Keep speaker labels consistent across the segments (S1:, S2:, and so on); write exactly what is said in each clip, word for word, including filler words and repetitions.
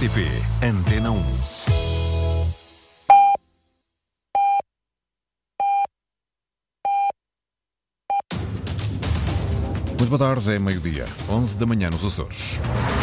S1: T P Antena um. Muito boa tarde, é meio-dia, onze da manhã nos Açores.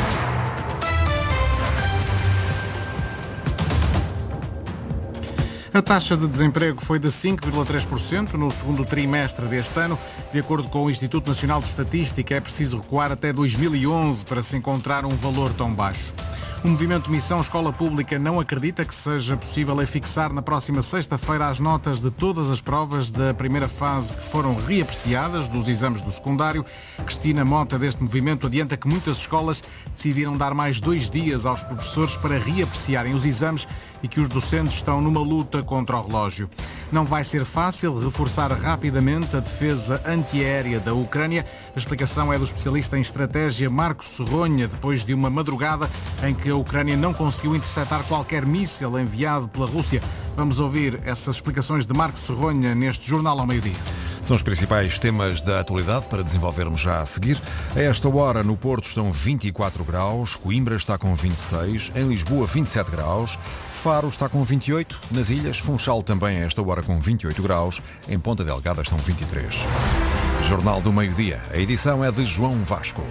S2: A taxa de desemprego foi de cinco vírgula três por cento no segundo trimestre deste ano. De acordo com o Instituto Nacional de Estatística, é preciso recuar até dois mil e onze para se encontrar um valor tão baixo. O movimento Missão Escola Pública não acredita que seja possível fixar na próxima sexta-feira as notas de todas as provas da primeira fase que foram reapreciadas dos exames do secundário. Cristina Mota, deste movimento, adianta que muitas escolas decidiram dar mais dois dias aos professores para reapreciarem os exames e que os docentes estão numa luta contra o relógio. Não vai ser fácil reforçar rapidamente a defesa antiaérea da Ucrânia. A explicação é do especialista em estratégia Marco Serronha, depois de uma madrugada em que a Ucrânia não conseguiu interceptar qualquer míssil enviado pela Rússia. Vamos ouvir essas explicações de Marco Serronha neste Jornal ao Meio-Dia.
S1: São os principais temas da atualidade para desenvolvermos já a seguir. A esta hora, no Porto estão vinte e quatro graus, Coimbra está com vinte e seis, em Lisboa vinte e sete graus, Faro está com vinte e oito, nas Ilhas, Funchal também a esta hora com vinte e oito graus, em Ponta Delgada estão vinte e três. Jornal do Meio-Dia. A edição é de João Vasco.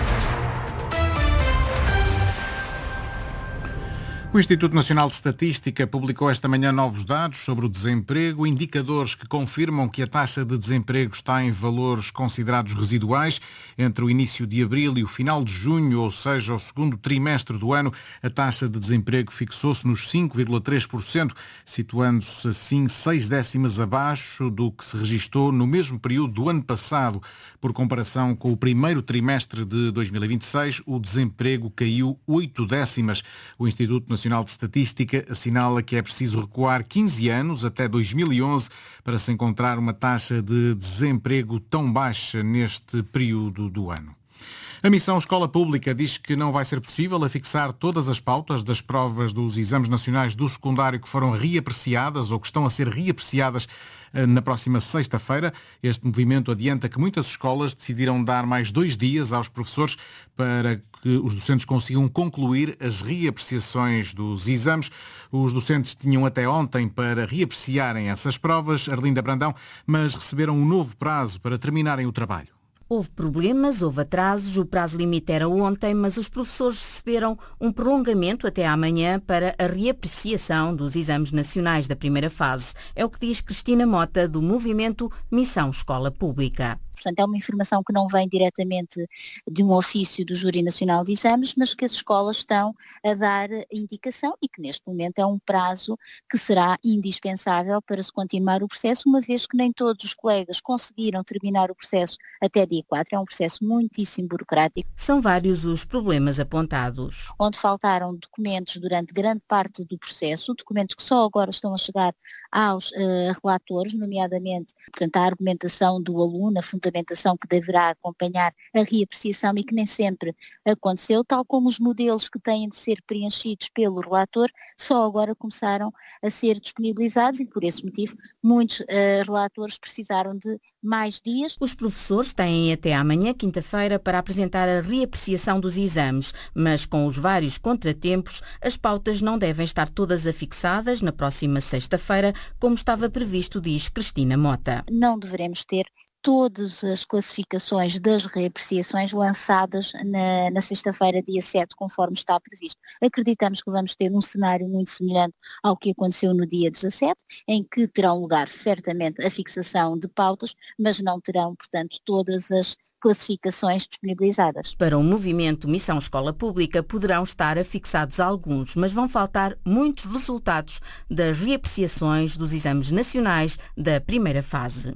S2: O Instituto Nacional de Estatística publicou esta manhã novos dados sobre o desemprego, indicadores que confirmam que a taxa de desemprego está em valores considerados residuais. Entre o início de abril e o final de junho, ou seja, o segundo trimestre do ano, a taxa de desemprego fixou-se nos cinco vírgula três por cento, situando-se assim seis décimas abaixo do que se registou no mesmo período do ano passado. Por comparação com o primeiro trimestre de dois mil e vinte e seis, o desemprego caiu oito décimas. O Instituto Nacional de Estatística assinala que é preciso recuar quinze anos, até dois mil e onze, para se encontrar uma taxa de desemprego tão baixa neste período do ano. A Missão Escola Pública diz que não vai ser possível afixar todas as pautas das provas dos exames nacionais do secundário que foram reapreciadas ou que estão a ser reapreciadas na próxima sexta-feira. Este movimento adianta que muitas escolas decidiram dar mais dois dias aos professores para que os docentes consigam concluir as reapreciações dos exames. Os docentes tinham até ontem para reapreciarem essas provas, Arlinda Brandão, mas receberam um novo prazo para terminarem o trabalho.
S3: Houve problemas, houve atrasos, o prazo limite era ontem, mas os professores receberam um prolongamento até amanhã para a reapreciação dos exames nacionais da primeira fase. É o que diz Cristina Mota, do movimento Missão Escola Pública.
S4: Portanto, é uma informação que não vem diretamente de um ofício do Júri Nacional de Exames, mas que as escolas estão a dar indicação e que neste momento é um prazo que será indispensável para se continuar o processo, uma vez que nem todos os colegas conseguiram terminar o processo até dia quatro. É um processo muitíssimo burocrático.
S3: São vários os problemas apontados.
S4: Onde faltaram documentos durante grande parte do processo, documentos que só agora estão a chegar aos uh, relatores, nomeadamente, portanto, a argumentação do aluno, a fundamentação que deverá acompanhar a reapreciação e que nem sempre aconteceu, tal como os modelos que têm de ser preenchidos pelo relator, só agora começaram a ser disponibilizados e, por esse motivo, muitos uh, relatores precisaram de mais dias.
S3: Os professores têm até amanhã, quinta-feira, para apresentar a reapreciação dos exames, mas com os vários contratempos, as pautas não devem estar todas afixadas na próxima sexta-feira, como estava previsto, diz Cristina Mota.
S4: Não devemos ter todas as classificações das reapreciações lançadas na, na sexta-feira, dia sete, conforme está previsto. Acreditamos que vamos ter um cenário muito semelhante ao que aconteceu no dia dezassete, em que terão lugar certamente a fixação de pautas, mas não terão, portanto, todas as classificações disponibilizadas.
S3: Para o movimento Missão Escola Pública poderão estar afixados alguns, mas vão faltar muitos resultados das reapreciações dos exames nacionais da primeira fase.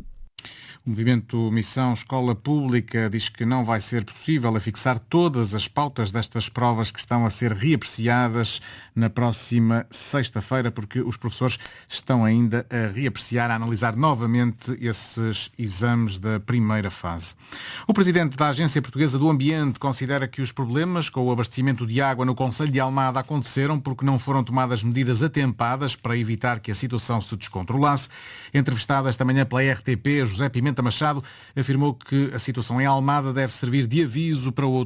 S2: O movimento Missão Escola Pública diz que não vai ser possível afixar todas as pautas destas provas que estão a ser reapreciadas na próxima sexta-feira, porque os professores estão ainda a reapreciar, a analisar novamente esses exames da primeira fase. O presidente da Agência Portuguesa do Ambiente considera que os problemas com o abastecimento de água no concelho de Almada aconteceram porque não foram tomadas medidas atempadas para evitar que a situação se descontrolasse. Entrevistado esta manhã pela R T P, José Pimenta Machado afirmou que a situação em Almada deve servir de aviso para outros